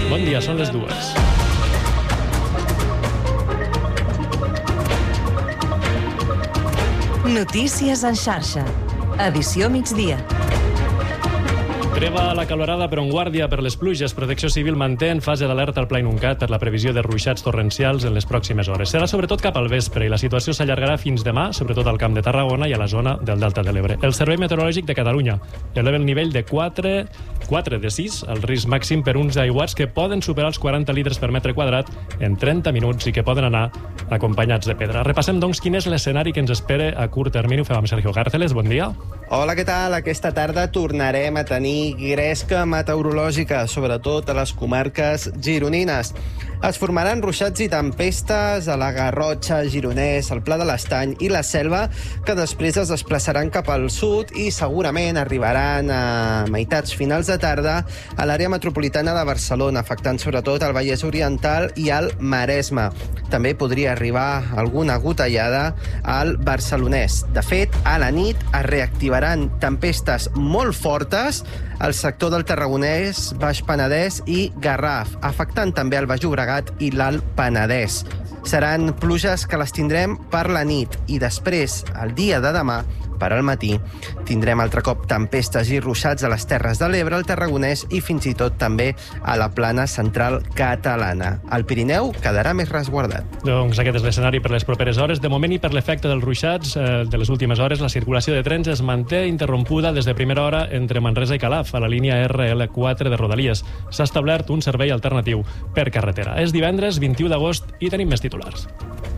Bon dia, són les 2. Notícies en xarxa. Edició migdia. Treva la calorada per on guàrdia per les pluges. Protecció Civil manté en fase d'alerta al Pla Inuncat per la previsió de ruixats torrencials en les pròximes hores. Serà sobretot cap al vespre i la situació s'allargarà fins demà, sobretot al Camp de Tarragona i a la zona del Delta de l'Ebre. El Servei Meteorològic de Catalunya eleva el nivell de 4 de 6 al risc màxim per uns aiguats que poden superar els 40 litres per metre quadrat en 30 minuts i que poden anar acompanyats de pedra. Repassem, doncs, quin és l'escenari que ens espera a curt termini. Ho fem amb Sergio Gárceles. Bon dia. Hola, què tal? Aquesta tarda tornarem a tenir gresca meteorològica, sobretot a les comarques gironines. Es formaran ruixats i tempestes a la Garrotxa, Gironès, el Pla de l'Estany i la Selva, que després es desplaçaran cap al sud i segurament arribaran a meitats finals de tarda a l'àrea metropolitana de Barcelona, afectant sobretot el Vallès Oriental i el Maresme. També podria arribar alguna gotellada al Barcelonès. De fet, a la nit es reactivaran tempestes molt fortes al sector del Tarragonès, Baix Penedès i Garraf, afectant també el Baix Llobregat i l'Alt Penedès. Seran pluges que les tindrem per la nit i després, el dia de demà, per al matí, tindrem altre cop tempestes i ruixats a les Terres de l'Ebre, al Tarragonès i fins i tot també a la plana central catalana. El Pirineu quedarà més resguardat. Doncs aquest és l'escenari per les properes hores. De moment, i per l'efecte dels ruixats de les últimes hores, la circulació de trens es manté interrompuda des de primera hora entre Manresa i Calaf, a la línia RL4 de Rodalies. S'ha establert un servei alternatiu per carretera. És divendres 21 d'agost i tenim més titulars.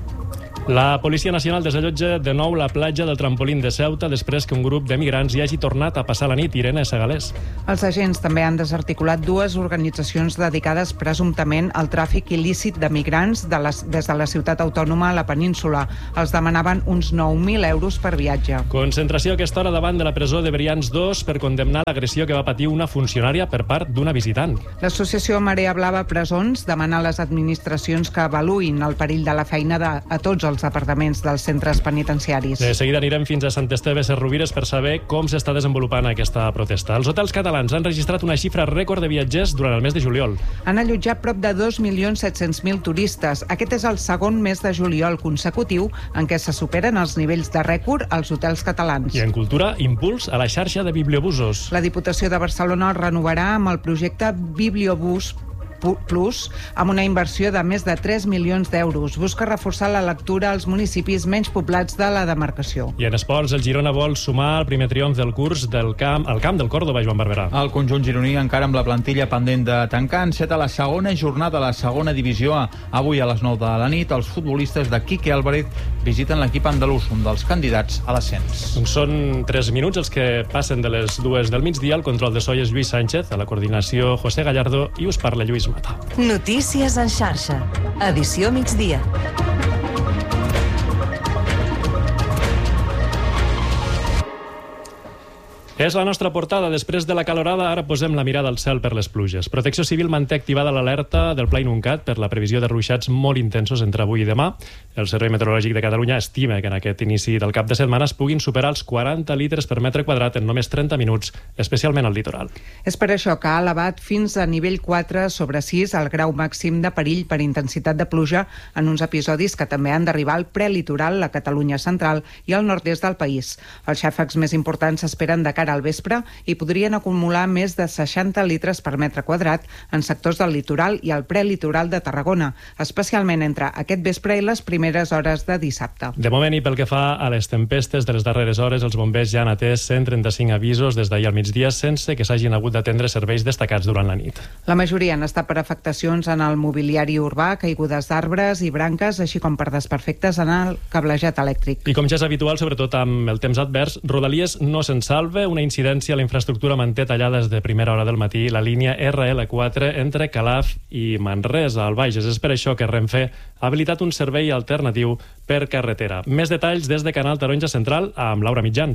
La Policia Nacional desallotja de nou la platja del Trampolín de Ceuta després que un grup de migrants hi hagi tornat a passar la nit. Irene Segalés. Els agents també han desarticulat dues organitzacions dedicades presumptament al tràfic il·lícit de migrants des de la ciutat autònoma a la península. Els demanaven uns 9.000 euros per viatge. Concentració a aquesta hora davant de la presó de Brians 2 per condemnar l'agressió que va patir una funcionària per part d'una visitant. L'associació Marea Blava Presons demana a les administracions que avaluïn el perill de la feina a tots els departaments dels centres penitenciaris. De seguida anirem fins a Sant Esteve Sesrovires per saber com s'està desenvolupant aquesta protesta. Els hotels catalans han registrat una xifra rècord de viatgers durant el mes de juliol. Han allotjat prop de 2.700.000 turistes. Aquest és el segon mes de juliol consecutiu en què se superen els nivells de rècord als hotels catalans. I en cultura, impuls a la xarxa de bibliobusos. La Diputació de Barcelona el renovarà amb el projecte Bibliobús Plus, amb una inversió de més de 3 milions d'euros. Busca reforçar la lectura als municipis menys poblats de la demarcació. I en esports, el Girona vol sumar el primer triomf del curs al camp del Córdoba, Joan Barberà. El conjunt gironí encara amb la plantilla pendent de tancar, enceta la segona jornada de la segona divisió A. Avui a les 9 de la nit, els futbolistes de Quique Álvarez visiten l'equip andalús, un dels candidats a l'ascens. Són 3 minuts els que passen de les 2 del migdia. El control de so és Lluís Sánchez, a la coordinació José Gallardo i us parla Lluís Mata. Notícies en xarxa. Edició migdia. És la nostra portada. Després de la calorada, ara posem la mirada al cel per les pluges. Protecció Civil manté activada l'alerta del Pla Inuncat per la previsió de ruixats molt intensos entre avui i demà. El Servei Meteorològic de Catalunya estima que en aquest inici del cap de setmana es puguin superar els 40 litres per metre quadrat en només 30 minuts, especialment al litoral. És per això que ha elevat fins a nivell 4/6 el grau màxim de perill per intensitat de pluja en uns episodis que també han d'arribar al prelitoral, la Catalunya central i al nord-est del país. Els xàfecs més importants s'esperen de cara al vespre i podrien acumular més de 60 litres per metre quadrat en sectors del litoral i el prelitoral de Tarragona, especialment entre aquest vespre i les primeres hores de dissabte. De moment, i pel que fa a les tempestes de les darreres hores, els bombers ja han atès 135 avisos des d'ahir al migdia sense que s'hagin hagut d'atendre serveis destacats durant la nit. La majoria han estat per afectacions en el mobiliari urbà, caigudes d'arbres i branques, així com per desperfectes en el cablejat elèctric. I com ja és habitual, sobretot amb el temps advers, Rodalies no se'n salva. Una incidència a la infraestructura manté tallada des de primera hora del matí la línia RL4 entre Calaf i Manresa, al Bages. És per això que Renfe ha habilitat un servei alternatiu per carretera. Més detalls des de Canal Taronja Central amb Laura Mitjans.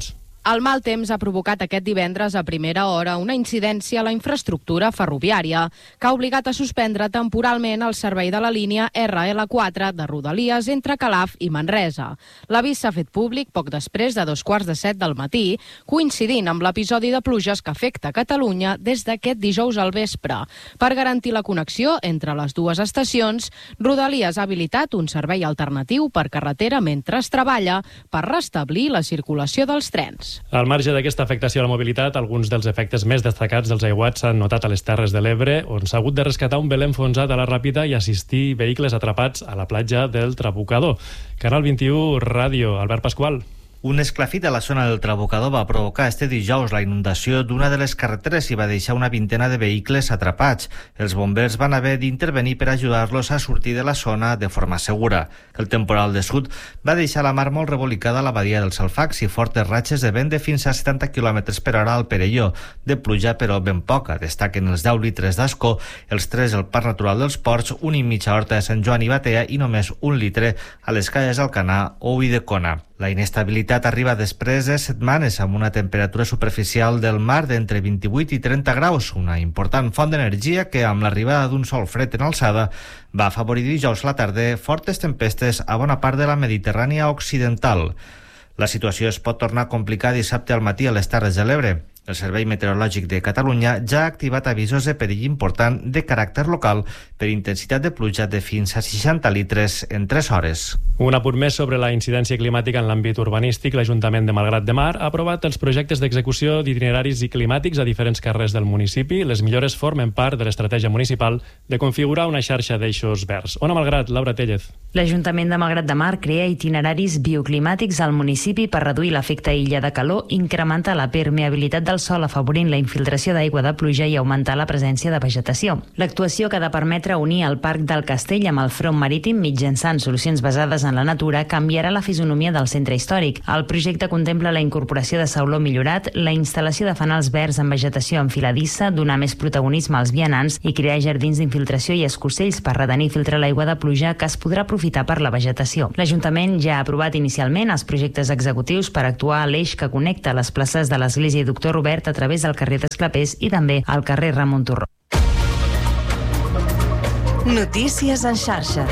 El mal temps ha provocat aquest divendres a primera hora una incidència a la infraestructura ferroviària que ha obligat a suspendre temporalment el servei de la línia RL4 de Rodalies entre Calaf i Manresa. L'avís s'ha fet públic poc després de 2:45 del matí, coincidint amb l'episodi de pluges que afecta Catalunya des d'aquest dijous al vespre. Per garantir la connexió entre les dues estacions, Rodalies ha habilitat un servei alternatiu per carretera mentre es treballa per restablir la circulació dels trens. Al marge d'aquesta afectació a la mobilitat, alguns dels efectes més destacats dels aiguats s'han notat a les Terres de l'Ebre, on s'ha hagut de rescatar un velè enfonsat a la Ràpita i assistir vehicles atrapats a la platja del Trabucador. Canal 21 Ràdio, Albert Pasqual. Un esclafit a la zona del Trabucador va provocar este dijous la inundació d'una de les carreteres i va deixar una vintena de vehicles atrapats. Els bombers van haver d'intervenir per ajudar-los a sortir de la zona de forma segura. El temporal de sud va deixar la mar molt rebolicada a la badia dels Alfacs i fortes ratxes de vent de fins a 70 km per hora al Perelló. De pluja, però ben poca. Destaquen els 10 litres d'Ascó, els 3 al Parc Natural dels Ports, un i mig a Horta de Sant Joan i Batea i només 1 litre a les Calles d'Alcanar o Ulldecona. La inestabilitat arriba després de setmanes amb una temperatura superficial del mar d'entre 28 i 30 graus, una important font d'energia que, amb l'arribada d'un sol fred en alçada, va afavorir dijous a la tarda fortes tempestes a bona part de la Mediterrània occidental. La situació es pot tornar a complicar dissabte al matí a les Terres de l'Ebre. El Servei Meteorològic de Catalunya ja ha activat avisos de perill important de caràcter local per intensitat de pluja de fins a 60 litres en 3 hores. Un apunt més sobre la incidència climàtica en l'àmbit urbanístic. L'Ajuntament de Malgrat de Mar ha aprovat els projectes d'execució d'itineraris i climàtics a diferents carrers del municipi. Les millores formen part de l'estratègia municipal de configurar una xarxa d'eixos verds. Ona Malgrat, Laura Tellez. L'Ajuntament de Malgrat de Mar crea itineraris bioclimàtics al municipi per reduir l'efecte illa de calor, incrementar la permeabilitat del sol afavorint la infiltració d'aigua de pluja i augmentar la presència de vegetació. L'actuació que ha de permetre unir el Parc del Castell amb el front marítim mitjançant solucions basades en la natura canviarà la fisonomia del centre històric. El projecte contempla la incorporació de sauló millorat, la instal·lació de fanals verds amb vegetació enfiladissa, donar més protagonisme als vianants i crear jardins d'infiltració i escossells per retenir i filtrar l'aigua de pluja que es podrà aprofitar per la vegetació. L'Ajuntament ja ha aprovat inicialment els projectes executius per actuar a l'eix que connecta les places de l'Església i Doctor Robert a través del carrer d'Esclapés i també al carrer Ramon Turró. Notícies en xarxa.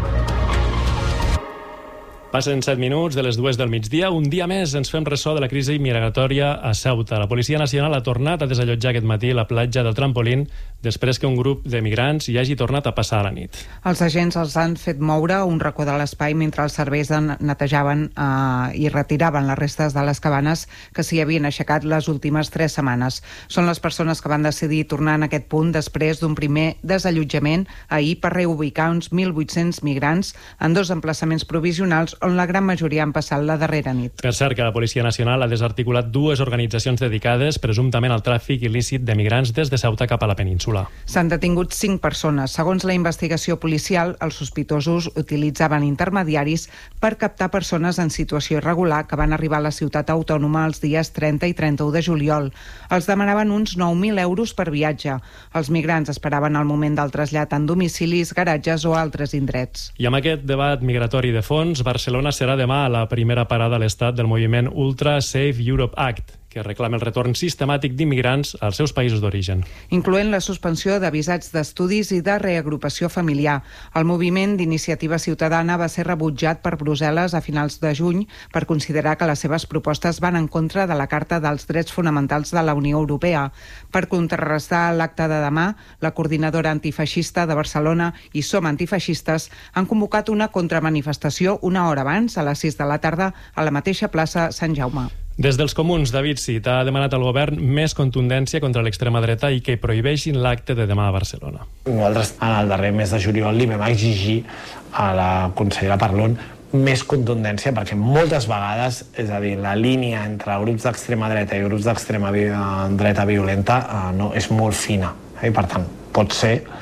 Passen 7 minuts de les 2 del migdia. Un dia més ens fem ressò de la crisi migratòria a Ceuta. La Policia Nacional ha tornat a desallotjar aquest matí la platja del Trampolín després que un grup de migrants hi hagi tornat a passar la nit. Els agents els han fet moure un racó de l'espai mentre els serveis netejaven i retiraven les restes de les cabanes que s'hi havien aixecat les últimes 3 setmanes. Són les persones que van decidir tornar en aquest punt després d'un primer desallotjament ahir per reubicar uns 1.800 migrants en 2 emplaçaments provisionals on la gran majoria han passat la darrera nit. Per cert, que la Policia Nacional ha desarticulat 2 organitzacions dedicades presumptament al tràfic il·lícit de migrants des de Ceuta cap a la península. S'han detingut 5 persones. Segons la investigació policial, els sospitosos utilitzaven intermediaris per captar persones en situació irregular que van arribar a la ciutat autònoma els dies 30 i 31 de juliol. Els demanaven uns 9.000 euros per viatge. Els migrants esperaven el moment del trasllat en domicilis, garatges o altres indrets. I amb aquest debat migratori de fons, Barcelona serà demà a la primera parada a l'estat del moviment Ultra Safe Europe Act, que reclama el retorn sistemàtic d'immigrants als seus països d'origen. Incloent la suspensió de visats d'estudis i de reagrupació familiar. El moviment d'Iniciativa Ciutadana va ser rebutjat per Brussel·les a finals de juny per considerar que les seves propostes van en contra de la Carta dels Drets Fonamentals de la Unió Europea. Per contrarrestar l'acte de demà, la coordinadora antifeixista de Barcelona i Som Antifeixistes han convocat una contramanifestació una hora abans, a les 6 de la tarda, a la mateixa plaça Sant Jaume. Des dels comuns, David Cid ha demanat al govern més contundència contra l'extrema dreta i que prohibeixin l'acte de demà a Barcelona. Nosaltres, en el darrer mes de juliol, li vam exigir a la consellera Parlon més contundència, perquè moltes vegades, és a dir, la línia entre grups d'extrema dreta i grups d'extrema dreta violenta és molt fina. I, per tant, pot ser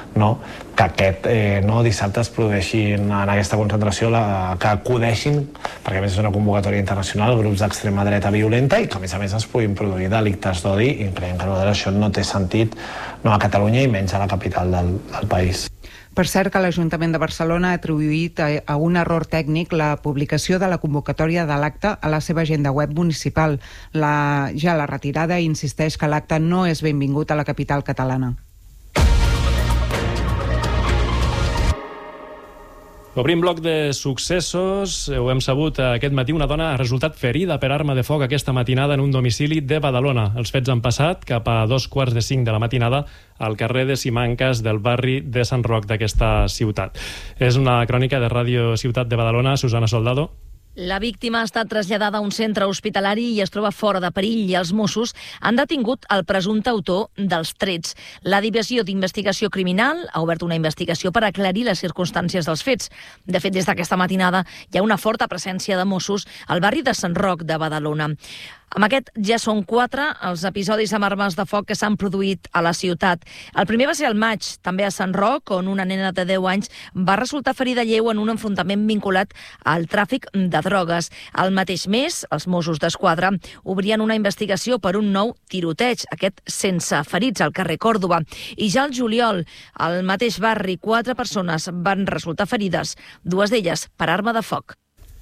que aquest dissabte es produeixin en aquesta concentració, que acudeixin, perquè a més és una convocatòria internacional, grups d'extrema dreta violenta i que a més es puguin produir delictes d'odi, i creiem que això no té sentit a Catalunya i menys a la capital del país. Per cert, que l'Ajuntament de Barcelona ha atribuït a un error tècnic la publicació de la convocatòria de l'acte a la seva agenda web municipal. La retirada insisteix que l'acte no és benvingut a la capital catalana. Obrim bloc de successos. Ho hem sabut aquest matí. Una dona ha resultat ferida per arma de foc aquesta matinada en un domicili de Badalona. Els fets han passat cap a 4:45 de la matinada al carrer de Simancas del barri de Sant Roc d'aquesta ciutat. És una crònica de Ràdio Ciutat de Badalona. Susana Soldado. La víctima ha estat traslladada a un centre hospitalari i es troba fora de perill, i els Mossos han detingut el presumpte autor dels trets. La Divisió d'Investigació Criminal ha obert una investigació per aclarir les circumstàncies dels fets. De fet, des d'aquesta matinada hi ha una forta presència de Mossos al barri de Sant Roc de Badalona. Amb aquest ja són 4 els episodis amb armes de foc que s'han produït a la ciutat. El primer va ser al maig, també a Sant Roc, on una nena de 10 anys va resultar ferida lleu en un enfrontament vinculat al tràfic de drogues. Al mateix mes, els Mossos d'Esquadra obrien una investigació per un nou tiroteig, aquest sense ferits, al carrer Còrdova. I ja al juliol, al mateix barri, 4 persones van resultar ferides, 2 d'elles per arma de foc.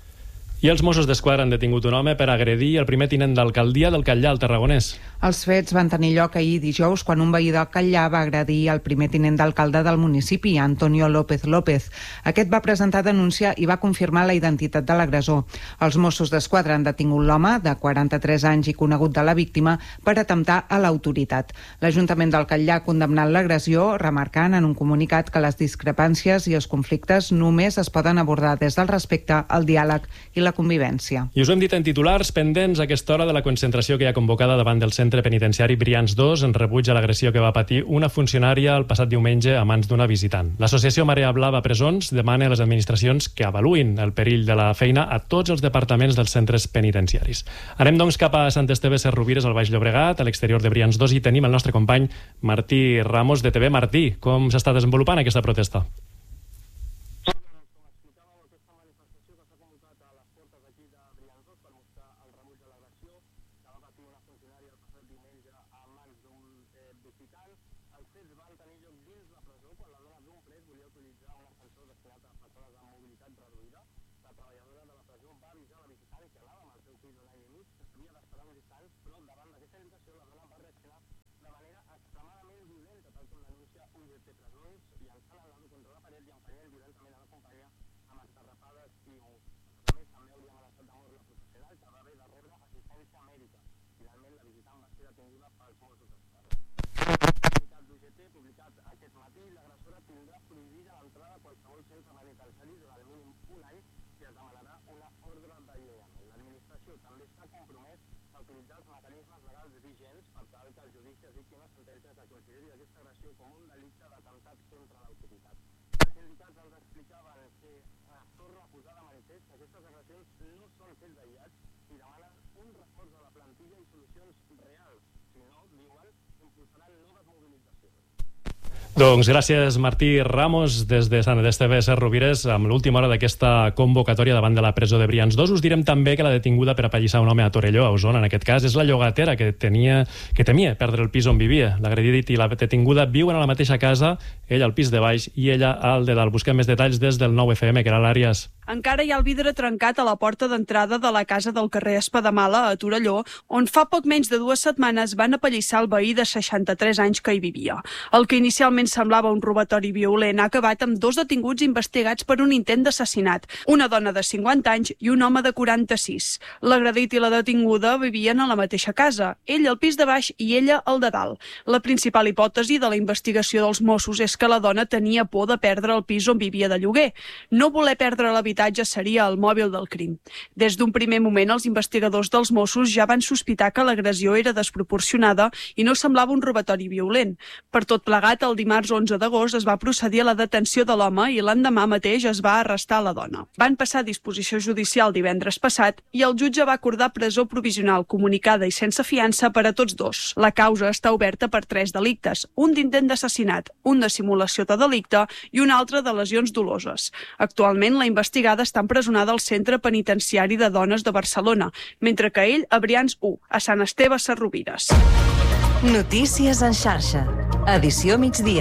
I els Mossos d'Esquadra han detingut un home per agredir el primer tinent d'alcaldia del Catllar, al Tarragonès. Els fets van tenir lloc ahir dijous, quan un veí del Catllar va agredir el primer tinent d'alcalde del municipi, Antonio López López. Aquest va presentar denúncia i va confirmar la identitat de l'agressor. Els Mossos d'Esquadra han detingut l'home, de 43 anys i conegut de la víctima, per atemptar a l'autoritat. L'Ajuntament del Catllar ha condemnat l'agressió, remarcant en un comunicat que les discrepàncies i els conflictes només es poden abordar des del respecte, el diàleg i la convivència. I us hem dit en titulars pendents a aquesta hora de la concentració que hi ha convocada davant del centre penitenciari Brians 2 en rebuig a l'agressió que va patir una funcionària el passat diumenge a mans d'una visitant. L'associació Marea Blava Presons demana a les administracions que avaluïn el perill de la feina a tots els departaments dels centres penitenciaris. Anem doncs cap a Sant Esteve Sesrovires, al Baix Llobregat, a l'exterior de Brians 2, i tenim el nostre company Martí Ramos de TV. Martí, com s'està desenvolupant aquesta protesta? Doncs gràcies, Martí Ramos, des de Sant Esteve Sesrovires, amb l'última hora d'aquesta convocatòria davant de la presó de Brians 2. Us direm també que la detinguda per apallissar un home a Torelló, a Osona, en aquest cas, és la llogatera que temia perdre el pis on vivia. L'agredit i la detinguda viuen a la mateixa casa, ell al pis de baix i ella al de dalt. Busquem més detalls des del 9FM, que era l'Àries. Encara hi ha el vidre trencat a la porta d'entrada de la casa del carrer Espadamala, a Torelló, on fa poc menys de 2 setmanes van apallissar el veí de 63 anys que hi vivia. El que inicialment semblava un robatori violent ha acabat amb 2 detinguts investigats per un intent d'assassinat, una dona de 50 anys i un home de 46. L'agredit i la detinguda vivien a la mateixa casa, ell al pis de baix i ella al de dalt. La principal hipòtesi de la investigació dels Mossos és que la dona tenia por de perdre el pis on vivia de lloguer. No voler perdre l'habitatge l'habitatge seria el mòbil del crim. Des d'un primer moment, els investigadors dels Mossos ja van sospitar que l'agressió era desproporcionada i no semblava un robatori violent. Per tot plegat, el dimarts 11 d'agost es va procedir a la detenció de l'home i l'endemà mateix es va arrestar la dona. Van passar a disposició judicial divendres passat i el jutge va acordar presó provisional comunicada i sense fiança per a tots dos. La causa està oberta per 3 delictes, un d'intent d'assassinat, un de simulació de delicte i un altre de lesions doloses. Actualment, la investigada està empresonada al Centre Penitenciari de Dones de Barcelona, mentre que ell a Brians 1, a Sant Esteve Sesrovires. Notícies en xarxa. Edició migdia.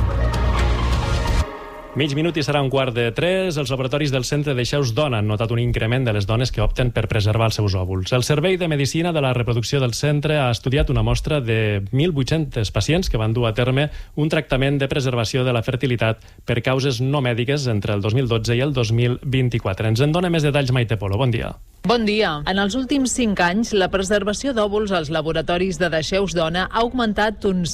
Mig minut i serà 2:45. Els laboratoris del Centre d'Eixeus Dona han notat un increment de les dones que opten per preservar els seus òvuls. El Servei de Medicina de la Reproducció del centre ha estudiat una mostra de 1.800 pacients que van dur a terme un tractament de preservació de la fertilitat per causes no mèdiques entre el 2012 i el 2024. Ens en dona més detalls Maite Polo. Bon dia. Bon dia. En els últims 5 anys, la preservació d'òvuls als laboratoris de Deixeus Dona ha augmentat un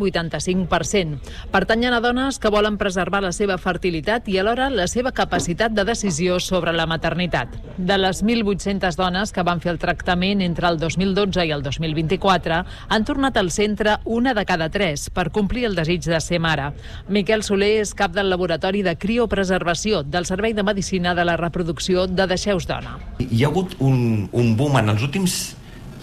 185%. Pertanyen a dones que volen preservar la seva fertilitat i alhora la seva capacitat de decisió sobre la maternitat. De les 1.800 dones que van fer el tractament entre el 2012 i el 2024, han tornat al centre una de cada 3 per complir el desig de ser mare. Miquel Soler és cap del laboratori de criopreservació del Servei de Medicina de la Reproducció de Deixeus Dona. Hi ha hagut un boom en els últims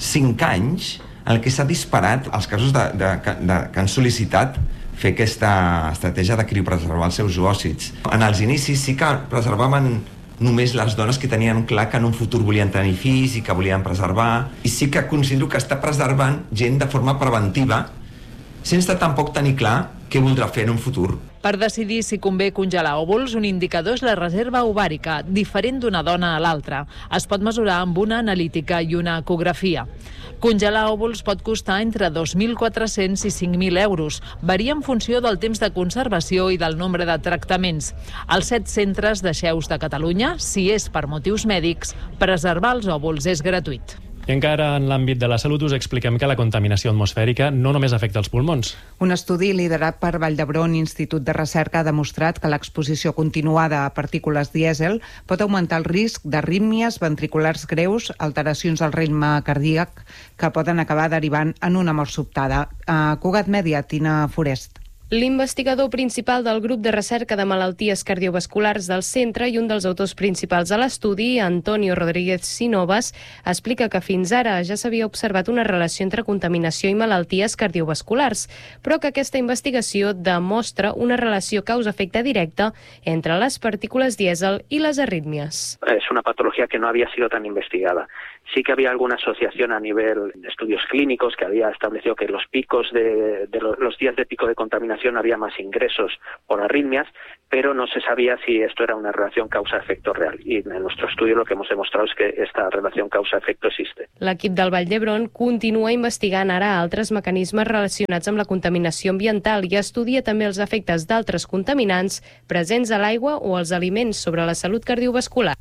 5 anys en què s'ha disparat els casos que han sol·licitat fer aquesta estratègia de criopreservar els seus oòcits. En els inicis sí que preservaven només les dones que tenien clar que en un futur volien tenir fills i que volien preservar, i sí que considero que està preservant gent de forma preventiva sense tampoc tenir clar què voldrà fer en un futur. Per decidir si convé congelar òvuls, un indicador és la reserva ovàrica, diferent d'una dona a l'altra. Es pot mesurar amb una analítica i una ecografia. Congelar òvuls pot costar entre 2.400 i 5.000 euros. Varia en funció del temps de conservació i del nombre de tractaments. Als 7 centres d'Eixeus de Catalunya, si és per motius mèdics, preservar els òvuls és gratuït. I encara en l'àmbit de la salut us expliquem que la contaminació atmosfèrica no només afecta els pulmons. Un estudi liderat per Vall d'Hebron Institut de Recerca ha demostrat que l'exposició continuada a partícules dièsel pot augmentar el risc d'arrítmies ventriculars greus, alteracions al ritme cardíac que poden acabar derivant en una mort sobtada. A Cugat Mèdia, Tina Forest. L'investigador principal del grup de recerca de malalties cardiovasculars del centre i un dels autors principals de l'estudi, Antonio Rodríguez Sinovas, explica que fins ara ja s'havia observat una relació entre contaminació i malalties cardiovasculars, però que aquesta investigació demostra una relació causa-efecte directa entre les partícules dièsel y las arritmias. Es una patología que no había sido tan investigada. Sí que había alguna asociación a nivel de estudios clínicos que había establecido que los picos de los días de pico de contaminación había más ingresos por arritmias, pero no se sabía si esto era una relación causa-efecto real. Y en nuestro estudio lo que hemos demostrado es que esta relación causa-efecto existe. L'equip del Vall d'Hebron continua investigant ara altres mecanismes relacionats amb la contaminació ambiental i estudia també els efectes d'altres contaminants presents a l'aigua o als aliments sobre la salut cardiovascular.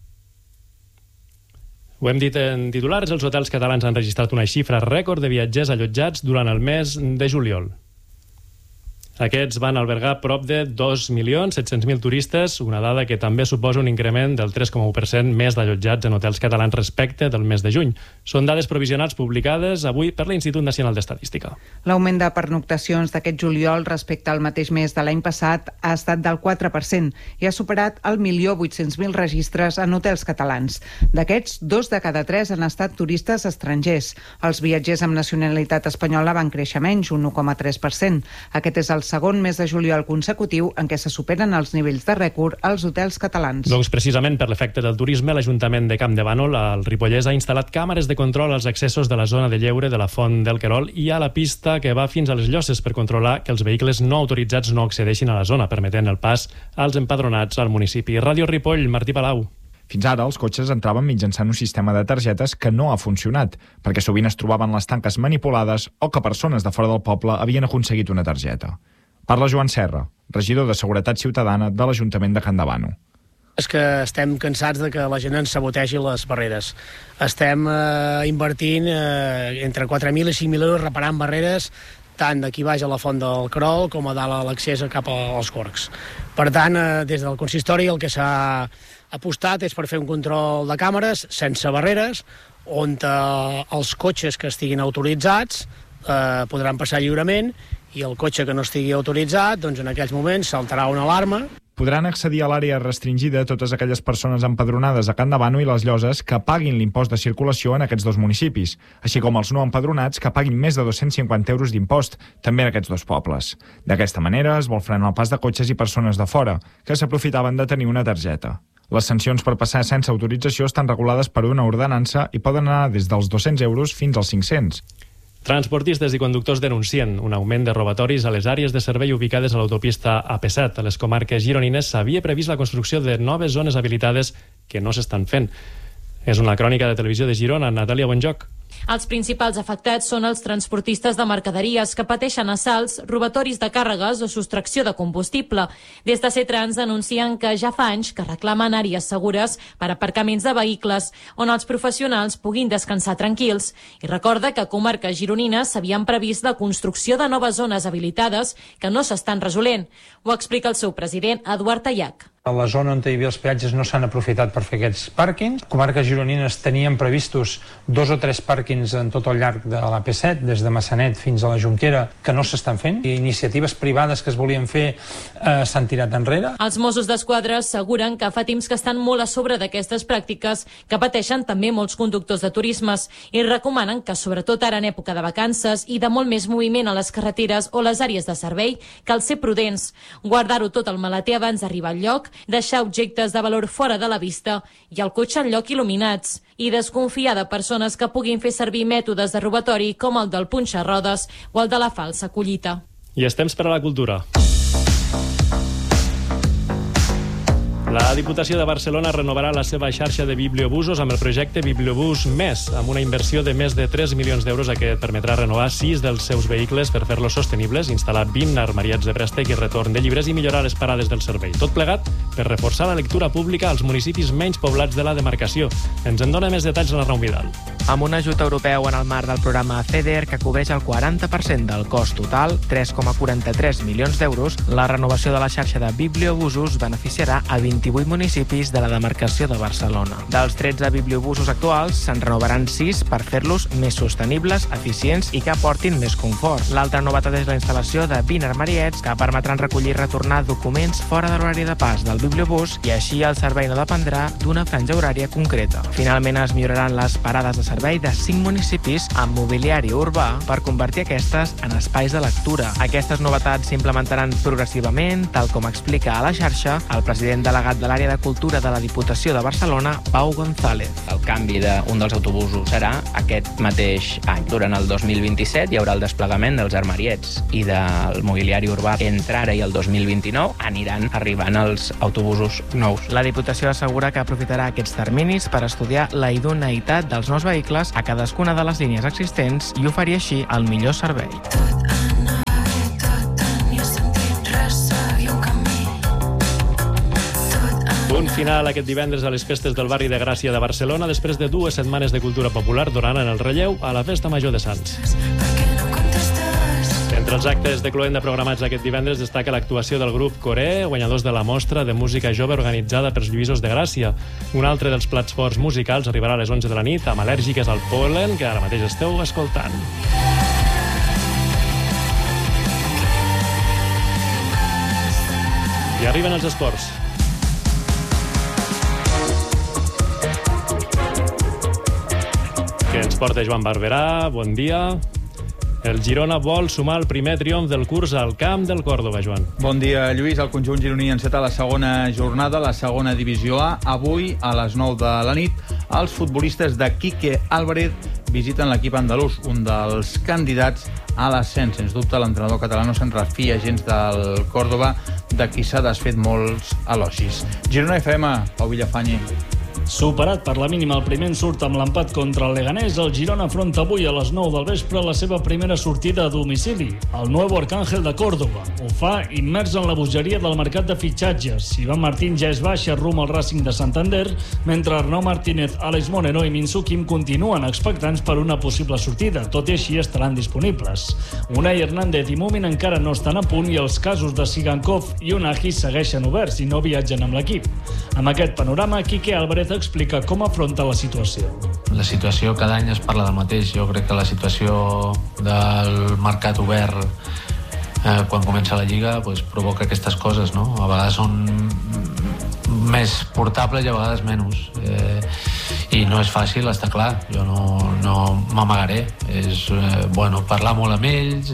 Ho hem dit en titulars, els hotels catalans han registrat una xifra rècord de viatgers allotjats durant el mes de juliol. Aquests van albergar prop de 2.700.000 turistes, una dada que també suposa un increment del 3,1% més d'allotjats en hotels catalans respecte del mes de juny. Són dades provisionals publicades avui per l'Institut Nacional d'Estadística. L'augment de pernoctacions d'aquest juliol respecte al mateix mes de l'any passat ha estat del 4% i ha superat el 1.800.000 registres en hotels catalans. D'aquests, 2 de cada 3 han estat turistes estrangers. Els viatgers amb nacionalitat espanyola van créixer menys, un 1,3%. Aquest és el segon mes de juliol consecutiu en què se superen els nivells de rècord als hotels catalans. Doncs precisament per l'efecte del turisme, l'Ajuntament de Campdevànol, al Ripollès, ha instal·lat càmeres de control als accessos de la zona de lleure de la Font del Querol i a la pista que va fins a les Llosses per controlar que els vehicles no autoritzats no accedeixin a la zona, permetent el pas als empadronats al municipi. Ràdio Ripoll, Martí Palau. Fins ara, els cotxes entraven mitjançant un sistema de targetes que no ha funcionat, perquè sovint es trobaven les tanques manipulades o que persones de fora del poble havien aconseguit una targeta. Parla Joan Serra, regidor de Seguretat Ciutadana de l'Ajuntament de Campdevànol. És que estem cansats de que la gent ens sabotegi les barreres. Estem invertint entre 4.000 i 5.000 euros reparant barreres tant d'aquí baix a la Font del Querol com a dalt a l'accés cap als Corcs. Per tant, des del consistori el que s'ha apostat és per fer un control de càmeres sense barreres, on els cotxes que estiguin autoritzats podran passar lliurement i el cotxe que no estigui autoritzat, doncs en aquells moments saltarà una alarma. Podran accedir a l'àrea restringida totes aquelles persones empadronades a Can Davano i les Lloses que paguin l'impost de circulació en aquests dos municipis, així com els no empadronats que paguin més de 250 euros d'impost, també en aquests dos pobles. D'aquesta manera es vol frenar el pas de cotxes i persones de fora, que s'aprofitaven de tenir una targeta. Les sancions per passar sense autorització estan regulades per una ordenança i poden anar des dels 200 euros fins als 500. Transportistes i conductors denuncien un augment de robatoris a les àrees de servei ubicades a l'autopista AP7. A les comarques gironines s'havia previst la construcció de noves zones habilitades que no s'estan fent. És una crònica de Televisió de Girona. Natàlia Bonjoc. Els principals afectats són els transportistes de mercaderies que pateixen assalts, robatoris de càrregues o sostracció de combustible. Des de Cetrans denuncien que ja fa anys que reclamen àrees segures per aparcaments de vehicles on els professionals puguin descansar tranquils. I recorda que a comarques gironines s'havien previst la construcció de noves zones habilitades que no s'estan resolent. Ho explica el seu president, Eduard Tallac. A la zona on hi havia els peatges no s'han aprofitat per fer aquests pàrquings. Comarques gironines tenien previstos 2 o 3 pàrquings en tot el llarg de l'AP7, des de Massanet fins a la Jonquera, que no s'estan fent. I iniciatives privades que es volien fer s'han tirat enrere. Els Mossos d'Esquadra asseguren que fa temps que estan molt a sobre d'aquestes pràctiques que pateixen també molts conductors de turismes i recomanen que, sobretot ara en època de vacances i de molt més moviment a les carreteres o les àrees de servei, cal ser prudents, guardar-ho tot al maleter abans d'arribar al lloc, deixar objectes de valor fora de la vista i el cotxe en lloc il·luminats i desconfiar de persones que puguin fer servir mètodes de robatori com el del punxa-rodes o el de la falsa collita. I és temps per a la cultura. La Diputació de Barcelona renovarà la seva xarxa de bibliobusos amb el projecte Bibliobús Més, amb una inversió de més de 3 milions d'euros que permetrà renovar 6 dels seus vehicles per fer-los sostenibles, instal·lar 20 armariats de préstec i retorn de llibres i millorar les parades del servei. Tot plegat per reforçar la lectura pública als municipis menys poblats de la demarcació. Ens en dona més detalls la Arnau Vidal. Amb un ajut europeu en el marc del programa FEDER, que cobreix el 40% del cost total, 3,43 milions d'euros, la renovació de la xarxa de bibliobusos beneficiarà a 28 municipis de la demarcació de Barcelona. Dels 13 bibliobusos actuals, se'n renovaran 6 per fer-los més sostenibles, eficients i que aportin més confort. L'altra novetat és la instal·lació de 20 armariets que permetran recollir i retornar documents fora de l'horari de pas del bibliobús i així el servei no dependrà d'una franja horària concreta. Finalment es milloraran les parades de servei de 5 municipis amb mobiliari urbà per convertir aquestes en espais de lectura. Aquestes novetats s'implementaran progressivament, tal com explica a la xarxa el president delegat de l'àrea de cultura de la Diputació de Barcelona, Pau González. El canvi d'un dels autobusos serà aquest mateix any. Durant el 2027 hi haurà el desplegament dels armariets i del mobiliari urbà. Entre ara i el 2029 aniran arribant els autobusos nous. La Diputació assegura que aprofitarà aquests terminis per estudiar la idoneïtat dels nous vehicles a cadascuna de les línies existents i oferir així el millor servei. Punt final aquest divendres a les festes del barri de Gràcia de Barcelona després de 2 setmanes de cultura popular donant el relleu a la Festa Major de Sants. Entre els actes de cloenda programats aquest divendres destaca l'actuació del grup Coré, guanyadors de la mostra de música jove organitzada pels Lluïsos de Gràcia. Un altre dels plats forts musicals arribarà a les 11 de la nit amb Al·lèrgiques al pol·len, que ara mateix esteu escoltant. I arriben els esports. Que ens porta Joan Barberà, bon dia. El Girona vol sumar el primer triomf del curs al camp del Còrdova, Joan. Bon dia, Lluís. El conjunt gironí enceta la segona jornada, la segona divisió A. Avui, a les 9 de la nit, els futbolistes de Quique Álvarez visiten l'equip andalús, un dels candidats a l'ascens. Sens dubte, l'entrenador català no se'n refia gens del Còrdova, de qui s'ha desfet molts elogis. Girona FM, Pau Villafañe. Superat per la mínima el primer ensurt amb l'empat contra el Leganés, el Girona afronta avui a les 9 del vespre la seva primera sortida a domicili, el Nuevo Arcángel de Córdoba. Ho fa immers en la bogeria del mercat de fitxatges. Ivan Martín ja és baixa rumb al Racing de Santander, mentre Arnau Martínez, Àlex Moreno i Minsu Kim continuen expectants per una possible sortida, tot i així estaran disponibles. Unai Hernández i Mumin encara no estan a punt i els casos de Sigankov i Unagi segueixen oberts i no viatgen amb l'equip. Amb aquest panorama, Quique Álvarez explica com afronta la situació. La situació cada any es parla del mateix. Jo crec que la situació del mercat obert quan comença la Lliga provoca aquestes coses, no? A vegades són més portables i a vegades menys. I no és fàcil, està clar. Jo no m'amagaré. És parlar molt amb ells,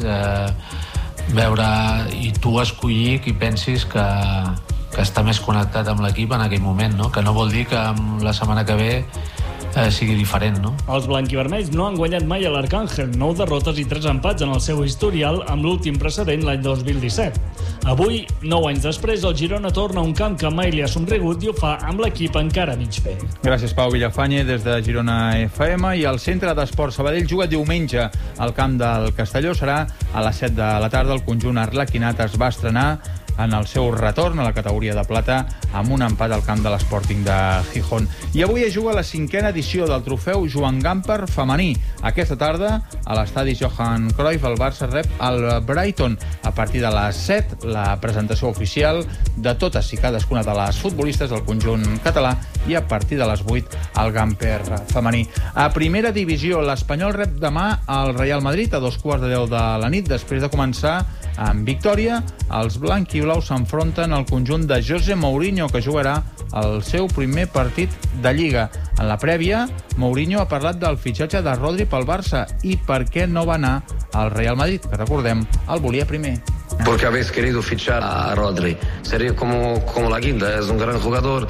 veure i tu escollir qui pensis que està més connectat amb l'equip en aquell moment, no? Que no vol dir que la setmana que ve sigui diferent, no? Els blanquivermells no han guanyat mai a l'Arcàngel, 9 derrotes i 3 empats en el seu historial, amb l'últim precedent l'any 2017. Avui, 9 anys després, el Girona torna a un camp que mai li ha somrigut i ho fa amb l'equip encara mig fer. Gràcies, Pau Villafañe, des de Girona FM. I el Centre d'Esport Sabadell juga diumenge al camp del Castelló. Serà a les 7 de la tarda. El conjunt arlequinat es va estrenar en el seu retorn a la categoria de plata amb un empat al camp de l'Sporting de Gijón. I avui es juga la 5a edició del trofeu Joan Gamper femení. Aquesta tarda, a l'estadi Johan Cruyff, el Barça rep el Brighton. A partir de les 7, la presentació oficial de totes i cadascuna de les futbolistes del conjunt català, i a partir de les 8, el Gamper femení. A primera divisió, l'Espanyol rep demà el Real Madrid a 2:15 de la nit, després de començar amb victòria. Els blanquiblaus s'enfronten al conjunt de José Mourinho, que jugarà el seu primer partit de Lliga. En la prèvia, Mourinho ha parlat del fitxatge de Rodri pel Barça i per què no va anar al Real Madrid, que recordem, el volia primer. Porque habéis querido fichar a Rodri. Sería como la Guinda, es un gran jugador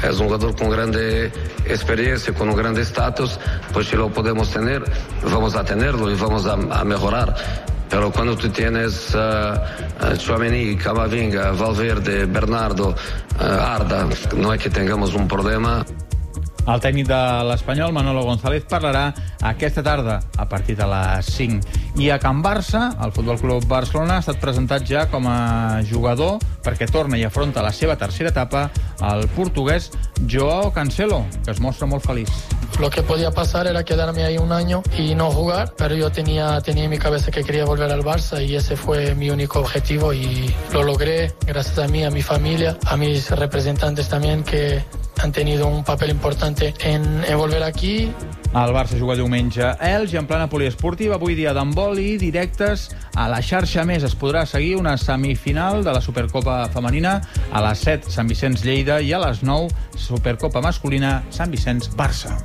con grande experiencia, con un grande estatus, pues si lo podemos tener, vamos a tenerlo y vamos a mejorar. Pero cuando tú tienes Tchouaméni, Camavinga, Valverde, Bernardo, Arda, no es que tengamos un problema. El tècnic de l'Espanyol, Manolo González, parlarà aquesta tarda a partir de les 5. I a Can Barça, el Futbol Club Barcelona ha estat presentat ja com a jugador perquè torna i afronta la seva tercera etapa el portuguès Joao Cancelo, que es mostra molt feliç. Lo que podía pasar era quedarme ahí un año y no jugar, pero yo tenía en mi cabeza que quería volver al Barça y ese fue mi único objetivo y lo logré gracias a mí, a mi familia, a mis representantes también que han tenido un papel importante en volver aquí. El Barça juga diumenge a Elx i en plana poliesportiva avui dia d'handbol i directes a la xarxa més. Es podrà seguir una semifinal de la Supercopa femenina a les 7 Sant Vicenç-Lleida i a les 9 Supercopa masculina Sant Vicenç-Barça.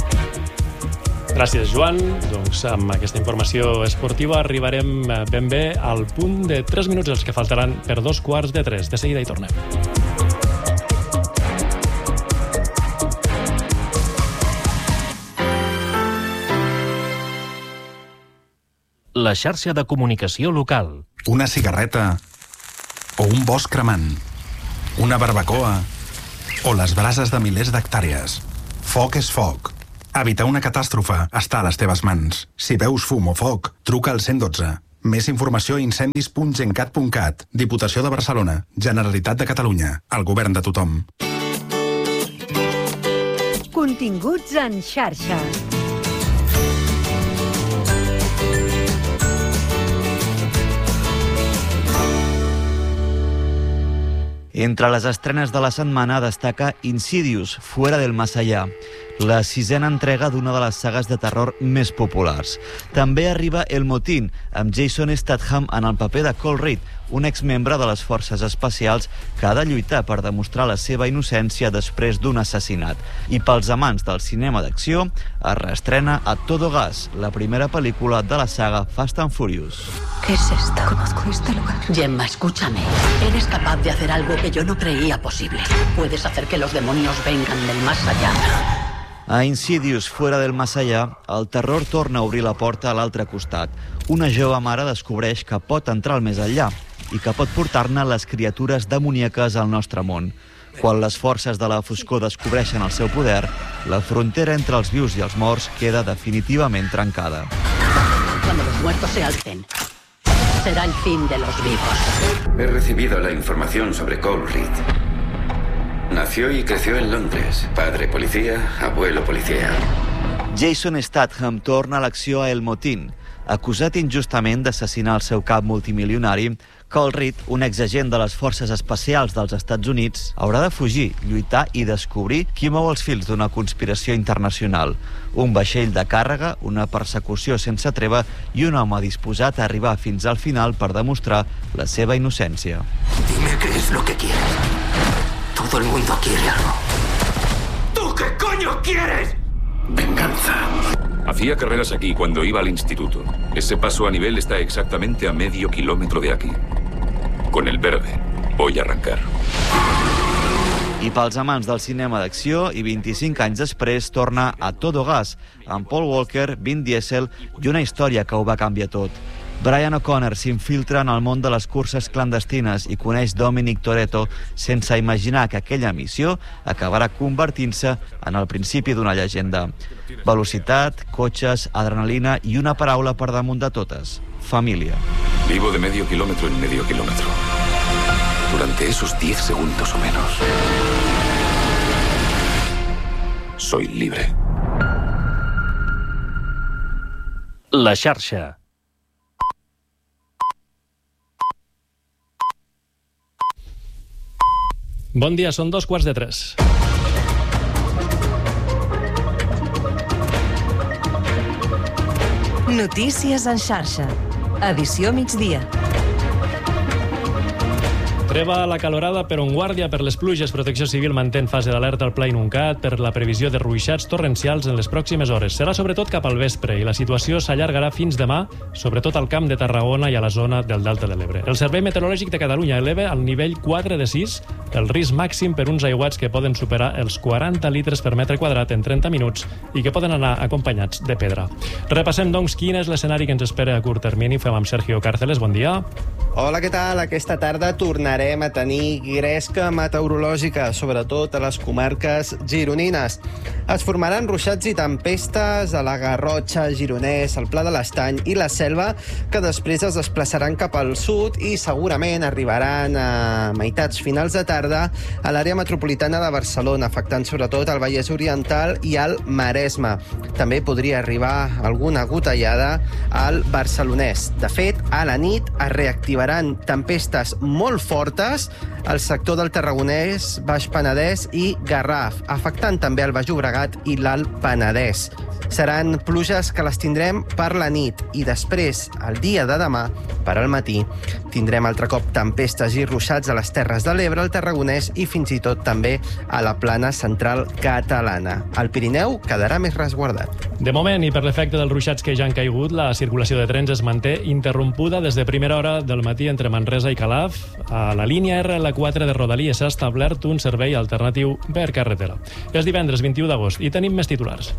Gràcies, Joan. Doncs amb aquesta informació esportiva arribarem ben bé al punt de 3 minuts, els que faltaran per 2:15. De seguida hi tornem. La xarxa de comunicació local. Una cigarreta o un bosc cremant, una barbacoa o les brases de milers d'hectàrees. Foc és foc. Evitar una catàstrofe està a les teves mans. Si veus fum o foc, truca al 112. Més informació a incendis.gencat.cat. Diputació de Barcelona. Generalitat de Catalunya. El govern de tothom. Continguts en xarxa. Entre les estrenes de la setmana destaca Insidious, Fuera del Más Allá, la 6a entrega d'una de les sagues de terror més populars. També arriba El Motín, amb Jason Statham en el paper de Cole Reed, un exmembre de les forces especials que ha de lluitar per demostrar la seva innocència després d'un assassinat. I pels amants del cinema d'acció, es reestrena A Todo Gas, la primera pel·lícula de la saga Fast and Furious. ¿Qué es esto? Conozco este lugar. Gemma, escúchame. Eres capaz de hacer algo que yo no creía posible. Puedes hacer que los demonios vengan del más allá. A Insidious, Fuera del Más Allá, el terror torna a obrir la porta a l'altre costat. Una jove mare descobreix que pot entrar al més enllà i que pot portar-ne les criatures demoníaques al nostre món. Quan les forces de la foscor descobreixen el seu poder, la frontera entre els vius i els morts queda definitivament trencada. Cuando los muertos se alcen, será el fin de los vivos. He recibido la información sobre Cole Reed. Nació y creció en Londres. Padre policía, abuelo policía. Jason Statham torna a l'acció a El Motín. Acusat injustament d'assassinar el seu cap multimilionari, Cole Reed, un exagent de les forces especials dels Estats Units, haurà de fugir, lluitar i descobrir qui mou els fils d'una conspiració internacional. Un vaixell de càrrega, una persecució sense treva i un home disposat a arribar fins al final per demostrar la seva innocència. Dime qué es lo que quieres. Todo el mundo quiere algo. ¿Tú qué coño quieres? Venganza. Hacía carreras aquí cuando iba al instituto. Ese paso a nivel está exactamente a medio kilómetro de aquí. Con el verde voy a arrancar. I pels amants del cinema d'acció, i 25 anys després torna A Todo Gas, amb Paul Walker, Vin Diesel i una història que ho va canviar tot. Brian O'Connor s'infiltra en el món de les curses clandestines i coneix Dominic Toretto sense imaginar que aquella missió acabarà convertint-se en el principi d'una llegenda. Velocitat, cotxes, adrenalina i una paraula per damunt de totes: família. Vivo de medio kilómetro en medio kilómetro. Durante esos 10 segundos o menos, soy libre. La xarxa. Bon dia, són 2:15. Notícies en xarxa. Edició migdia. Treva a la calorada per on guàrdia per les pluges. Protecció Civil manté en fase d'alerta al Pla Inuncat per la previsió de ruixats torrencials en les pròximes hores. Serà sobretot cap al vespre i la situació s'allargarà fins demà, sobretot al Camp de Tarragona i a la zona del Delta de l'Ebre. El Servei Meteorològic de Catalunya eleva al nivell 4 de 6 el risc màxim per uns aiguats que poden superar els 40 litres per metre quadrat en 30 minuts i que poden anar acompanyats de pedra. Repassem, doncs, quin és l'escenari que ens espera a curt termini. Ho fem amb Sergio Cárceles. Bon dia. Hola, què tal? Aquesta tarda tornarem a tenir gresca meteorològica, sobretot a les comarques gironines. Es formaran ruixats i tempestes a la Garrotxa, Gironès, el Pla de l'Estany i la Selva, que després es desplaçaran cap al sud i segurament arribaran a meitats finals de tarda a l'àrea metropolitana de Barcelona, afectant sobretot el Vallès Oriental i el Maresme. També podria arribar alguna gotellada al Barcelonès. De fet, a la nit es reactivaran tempestes molt fortes al sector del Tarragonès, Baix Penedès i Garraf, afectant també el Baix Llobregat i l'Alt Penedès. Seran pluges que les tindrem per la nit i després, el dia de demà, per al matí, tindrem altre cop tempestes i ruixats a les Terres de l'Ebre, al Tarragonès i fins i tot també a la plana central catalana. El Pirineu quedarà més resguardat. De moment, i per l'efecte dels ruixats que ja han caigut, la circulació de trens es manté interrompuda des de primera hora del matí entre Manresa i Calaf. A la línia R4 de Rodalies s'ha establert un servei alternatiu per carretera. És divendres 21 d'agost i tenim més titulars.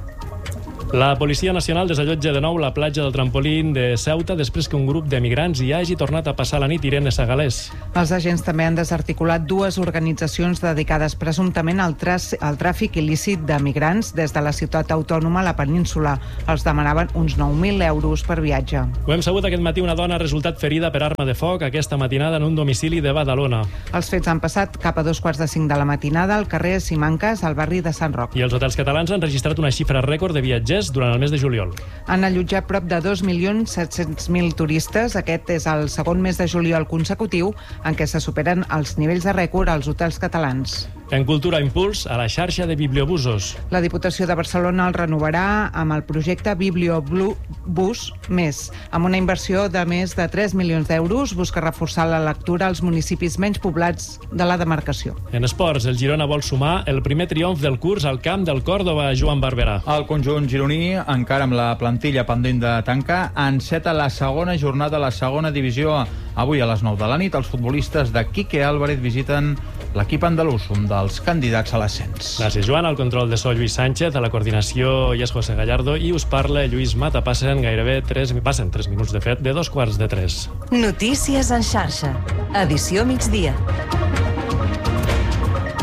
La Policia Nacional desallotja de nou la platja del Trampolín de Ceuta després que un grup de migrants hi hagi tornat a passar la nit. Irene Sagalés. Els agents també han desarticulat dues organitzacions dedicades presumptament al tràfic il·lícit de migrants des de la ciutat autònoma a la península. Els demanaven uns 9.000 euros per viatge. Ho hem sabut aquest matí. Una dona ha resultat ferida per arma de foc aquesta matinada en un domicili de Badalona. Els fets han passat cap a 2:45 de la matinada al carrer Simancas, al barri de Sant Roc. I els hotels catalans han registrat una xifra rècord de viatgers durant el mes de juliol. Han allotjat prop de 2.700.000 turistes. Aquest és el segon mes de juliol consecutiu en què se superen els nivells de rècord als hotels catalans. En Cultura Impuls, a la xarxa de bibliobusos. La Diputació de Barcelona el renovarà amb el projecte Bibliobus Més. Amb una inversió de més de 3 milions d'euros, busca reforçar la lectura als municipis menys poblats de la demarcació. En esports, el Girona vol sumar el primer triomf del curs al camp del Còrdova, Joan Barberà. El conjunt gironí, encara amb la plantilla pendent de tancar, enceta la segona jornada a la segona divisió. Avui a les 9 de la nit, els futbolistes de Quique Álvarez visiten l'equip andalús, un dels candidats a l'ascens. Gràcies, Joan. Al control de so, Lluís Sánchez. A la coordinació hi és José Gallardo i us parla Lluís Mata. Passen 3 minuts, de fet, de 2:45. Notícies en xarxa. Edició migdia.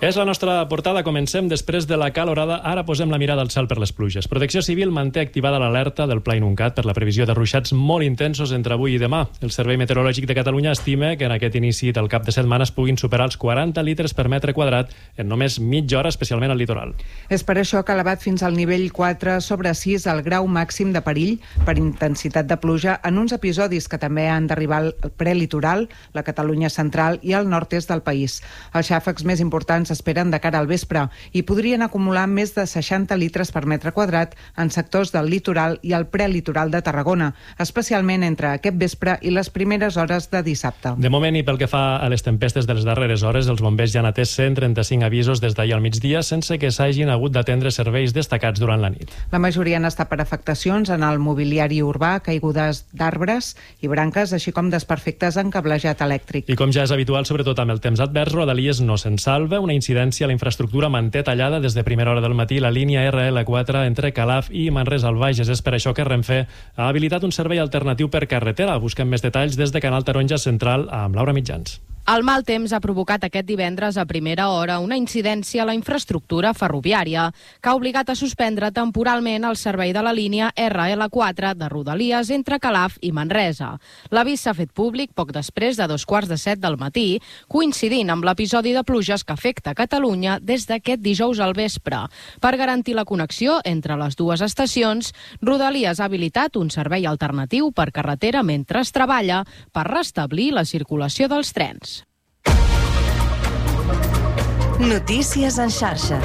És la nostra portada. Comencem després de la calorada. Ara posem la mirada al cel per les pluges. Protecció Civil manté activada l'alerta del Pla Inuncat per la previsió de ruixats molt intensos entre avui i demà. El Servei Meteorològic de Catalunya estima que en aquest inici del cap de setmana es puguin superar els 40 litres per metre quadrat en només mitja hora, especialment al litoral. És per això que ha elevat fins al nivell 4/6 el grau màxim de perill per intensitat de pluja en uns episodis que també han d'arribar al prelitoral, la Catalunya central i el nord-est del país. Els xàfecs més importants esperen de cara al vespre i podrien acumular més de 60 litres per metre quadrat en sectors del litoral i el prelitoral de Tarragona, especialment entre aquest vespre i les primeres hores de dissabte. De moment, i pel que fa a les tempestes de les darreres hores, els bombers ja han atès 135 avisos des d'ahir al migdia sense que s'hagin hagut d'atendre serveis destacats durant la nit. La majoria han estat per afectacions en el mobiliari urbà, caigudes d'arbres i branques, així com desperfectes en cablejat elèctric. I com ja és habitual, sobretot amb el temps advers, Rodalies no se'n salva. Una incidència a la infraestructura manté tallada des de primera hora del matí la línia RL4 entre Calaf i Manresa al Bages. És per això que Renfe ha habilitat un servei alternatiu per carretera. Busquem més detalls des de Canal Taronja Central amb Laura Mitjans. El mal temps ha provocat aquest divendres a primera hora una incidència a la infraestructura ferroviària que ha obligat a suspendre temporalment el servei de la línia RL4 de Rodalies entre Calaf i Manresa. L'avís s'ha fet públic poc després de 2:45 del matí, coincidint amb l'episodi de pluges que afecta Catalunya des d'aquest dijous al vespre. Per garantir la connexió entre les dues estacions, Rodalies ha habilitat un servei alternatiu per carretera mentre es treballa per restablir la circulació dels trens. Notícies en xarxa.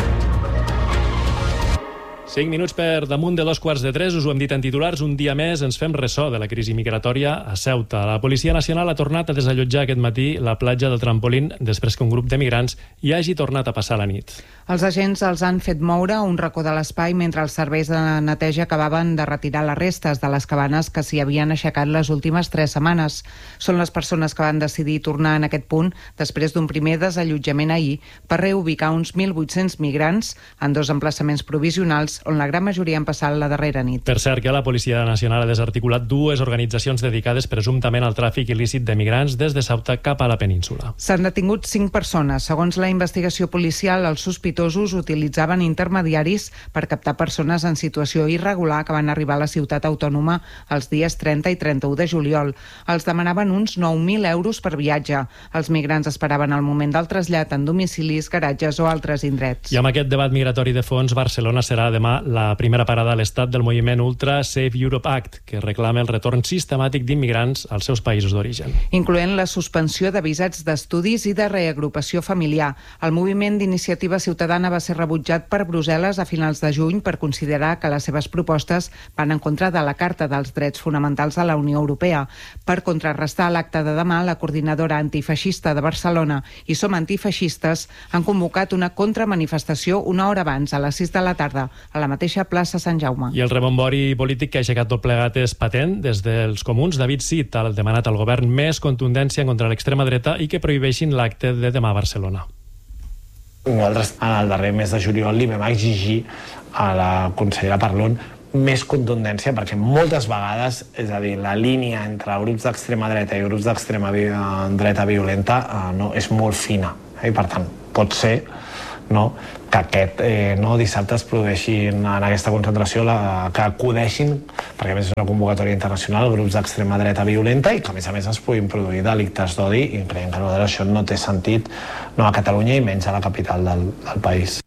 5 minuts per damunt de 2:45, us ho hem dit en titulars, un dia més ens fem ressò de la crisi migratòria a Ceuta. La Policia Nacional ha tornat a desallotjar aquest matí la platja del Trampolín després que un grup de migrants hi hagi tornat a passar la nit. Els agents els han fet moure a un racó de l'espai mentre els serveis de neteja acabaven de retirar les restes de les cabanes que s'hi havien aixecat les últimes 3 setmanes. Són les persones que van decidir tornar en aquest punt després d'un primer desallotjament ahir per reubicar uns 1.800 migrants en 2 emplaçaments provisionals on la gran majoria han passat la darrera nit. Per cert, que la Policia Nacional ha desarticulat 2 organitzacions dedicades presumptament al tràfic il·lícit de migrants des de Ceuta cap a la península. S'han detingut 5 persones. Segons la investigació policial, els sospitosos utilitzaven intermediaris per captar persones en situació irregular que van arribar a la ciutat autònoma els dies 30 i 31 de juliol. Els demanaven uns 9.000 euros per viatge. Els migrants esperaven el moment del trasllat en domicilis, garatges o altres indrets. I amb aquest debat migratori de fons, Barcelona serà demà la primera parada a l'estat del moviment ultra Save Europe Act, que reclama el retorn sistemàtic d'immigrants als seus països d'origen. Incloent la suspensió de visats d'estudis i de reagrupació familiar. El moviment d'iniciativa ciutadana va ser rebutjat per Brussel·les a finals de juny per considerar que les seves propostes van en contra de la Carta dels Drets Fonamentals de la Unió Europea. Per contrarrestar l'acte de demà, la coordinadora antifeixista de Barcelona i Som Antifeixistes han convocat una contramanifestació una hora abans, a les 6 de la tarda, a la mateixa plaça Sant Jaume. I el rebombori polític que ha aixecat tot plegat és patent. Des dels comuns, David Cid ha demanat al govern més contundència contra l'extrema dreta i que prohibeixin l'acte de demà a Barcelona. Nosaltres, en el darrer mes de juliol, li vam exigir a la consellera Parlon més contundència, perquè moltes vegades, és a dir, la línia entre grups d'extrema dreta i grups d'extrema dreta violenta és molt fina. I, per tant, pot ser que aquest dissabte es produeixin en aquesta concentració, que acudeixin, perquè a més és una convocatòria internacional, grups d'extrema dreta violenta i que a més es puguin produir delictes d'odi, i creiem que això no té sentit a Catalunya i menys a la capital del país.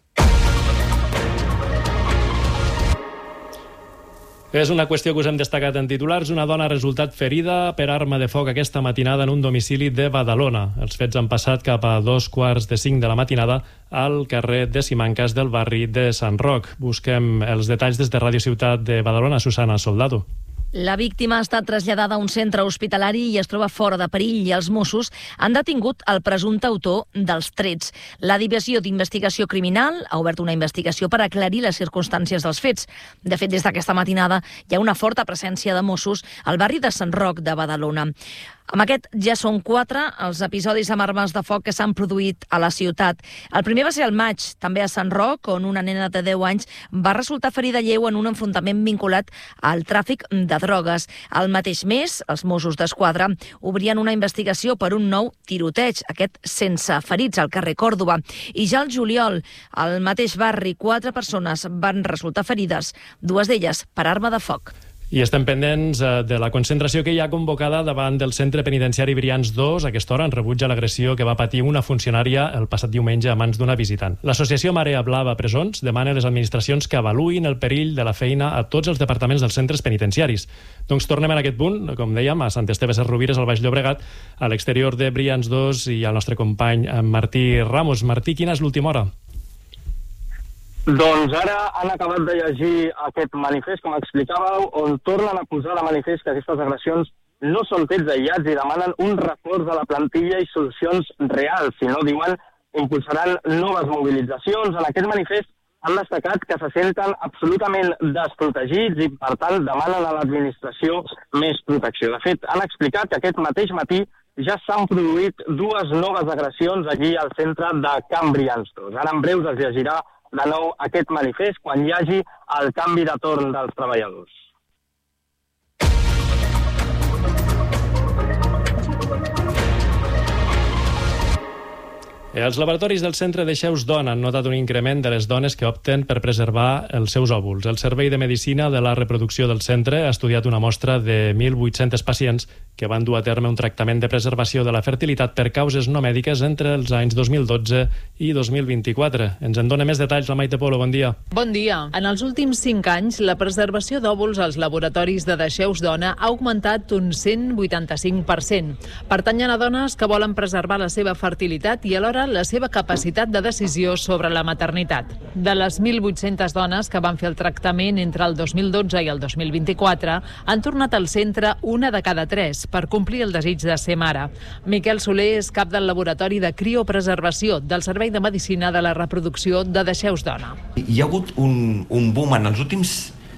És una qüestió que us hem destacat en titulars. Una dona ha resultat ferida per arma de foc aquesta matinada en un domicili de Badalona. Els fets han passat cap a 4:45 de la matinada al carrer de Simancas del barri de Sant Roc. Busquem els detalls des de Ràdio Ciutat de Badalona. Susana Soldado. La víctima ha estat traslladada a un centre hospitalari i es troba fora de perill i els Mossos han detingut el presumpte autor dels trets. La Divisió d'Investigació Criminal ha obert una investigació per aclarir les circumstàncies dels fets. De fet, des d'aquesta matinada hi ha una forta presència de Mossos al barri de Sant Roc de Badalona. Amb aquest ja són 4 els episodis amb armes de foc que s'han produït a la ciutat. El primer va ser al maig, també a Sant Roc, on una nena de 10 anys va resultar ferida lleu en un enfrontament vinculat al tràfic de drogues. El mateix mes, els Mossos d'Esquadra obrien una investigació per un nou tiroteig, aquest sense ferits al carrer Còrdova. I ja al juliol, al mateix barri, 4 persones van resultar ferides, 2 d'elles per arma de foc. I estem pendents de la concentració que hi ha convocada davant del centre penitenciari Brians 2, a aquesta hora en rebuig a l'agressió que va patir una funcionària el passat diumenge a mans d'una visitant. L'associació Marea Blava Presons demana a les administracions que avaluïn el perill de la feina a tots els departaments dels centres penitenciaris. Doncs tornem en aquest punt, com dèiem, a Sant Esteve Sesrovires, al Baix Llobregat, a l'exterior de Brians 2, i al nostre company Martí Ramos. Martí, quina és l'última hora? Doncs ara han acabat de llegir aquest manifest, com explicàveu, on tornen a posar de manifest que aquestes agressions no són fets aïllats i demanen un reforç de la plantilla i solucions reals. Si no, diuen, impulsaran noves mobilitzacions. En aquest manifest han destacat que se senten absolutament desprotegits i, per tant, demanen a l'administració més protecció. De fet, han explicat que aquest mateix matí ja s'han produït 2 noves agressions allí al centre de Can Brians 2. Ara en breus es llegirà de nou aquest manifest quan hi hagi el canvi de torn dels treballadors. Els laboratoris del Centre de Xeus Dona han notat un increment de les dones que opten per preservar els seus òvuls. El Servei de Medicina de la Reproducció del centre ha estudiat una mostra de 1.800 pacients que van dur a terme un tractament de preservació de la fertilitat per causes no mèdiques entre els anys 2012 i 2024. Ens en dona més detalls la Maite Polo. Bon dia. Bon dia. En els últims 5 anys, la preservació d'òvuls als laboratoris de Dexeus Dona ha augmentat un 185%. Pertanyen a dones que volen preservar la seva fertilitat i alhora la seva capacitat de decisió sobre la maternitat. De les 1.800 dones que van fer el tractament entre el 2012 i el 2024, han tornat al centre 1 de cada 3 per complir el desig de ser mare. Miquel Soler és cap del laboratori de criopreservació del Servei de Medicina de la Reproducció de Dexeus Dona. Hi ha hagut un boom en els últims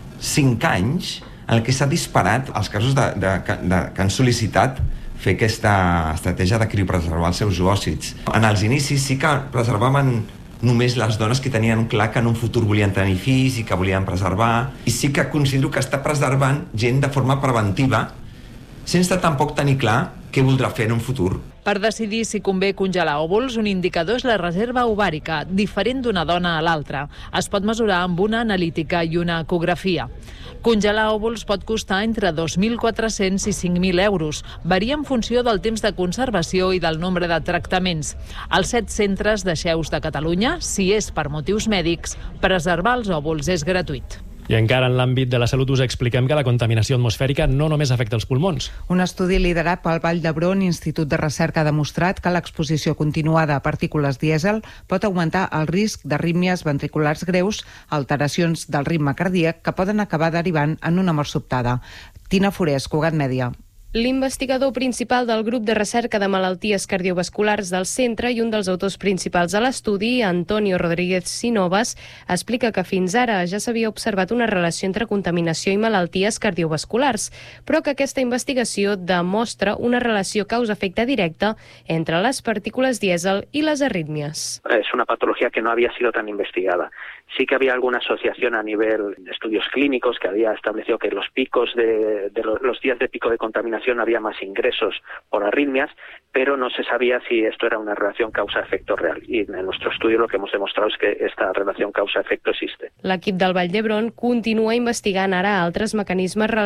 5 anys en el que s'ha disparat els casos que han sol·licitat fer aquesta estratègia de criopreservar els seus oòcits. En els inicis sí que preservaven només les dones que tenien clar que en un futur volien tenir fills i que volien preservar, i sí que considero que està preservant gent de forma preventiva sense tampoc tenir clar què voldrà fer en un futur. Per decidir si convé congelar òvuls, un indicador és la reserva ovàrica, diferent d'una dona a l'altra. Es pot mesurar amb una analítica i una ecografia. Congelar òvuls pot costar entre 2.400 i 5.000 euros. Varia en funció del temps de conservació i del nombre de tractaments. Als 7 centres de Xeus de Catalunya, si és per motius mèdics, preservar els òvuls és gratuït. I encara en l'àmbit de la salut us expliquem que la contaminació atmosfèrica no només afecta els pulmons. Un estudi liderat pel Vall d'Hebron, Institut de Recerca, ha demostrat que l'exposició continuada a partícules dièsel pot augmentar el risc d'arrítmies ventriculars greus, alteracions del ritme cardíac que poden acabar derivant en una mort sobtada. Tina Forés, Cugat Mèdia. L'investigador principal del grup de recerca de malalties cardiovasculars del centre i un dels autors principals de l'estudi, Antonio Rodríguez Sinovas, explica que fins ara ja s'havia observat una relació entre contaminació i malalties cardiovasculars, però que aquesta investigació demostra una relació causa-efecte directa entre les partícules dièsel y las arritmias. Es una patología que no había sido tan investigada. Sí que había alguna asociación a nivel de estudios clínicos que había establecido que los picos los días de pico de contaminación había más ingresos por arritmias, pero no se sabía si esto era una relación causa-efecto real. Y en nuestro estudio lo que hemos demostrado es que esta relación causa-efecto existe. L'equip del Vall d'Hebron continua investigant ara altres mecanismes